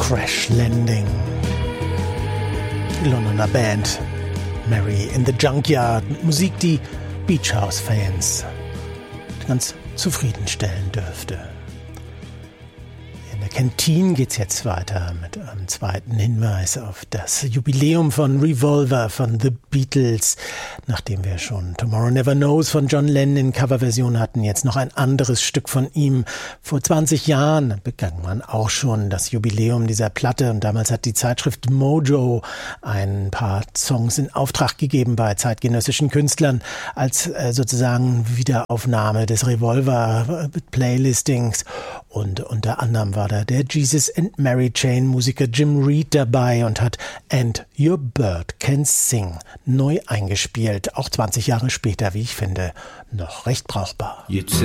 Crash Landing. Die Londoner Band Mary in the Junkyard. Musik, die Beach House-Fans ganz zufriedenstellen dürfte. In der Kantine geht's jetzt weiter mit einem zweiten Hinweis auf das Jubiläum von Revolver von The Beatles. Nachdem wir schon Tomorrow Never Knows von John Lennon in Coverversion hatten, jetzt noch ein anderes Stück von ihm. Vor 20 Jahren begann man auch schon das Jubiläum dieser Platte und damals hat die Zeitschrift Mojo ein paar Songs in Auftrag gegeben bei zeitgenössischen Künstlern als sozusagen Wiederaufnahme des Revolver-Playlistings und unter anderem war da der Jesus and Mary Chain Musiker Jim Reed dabei und hat And Your Bird Can Sing neu eingespielt, auch 20 Jahre später, wie ich finde, noch recht brauchbar.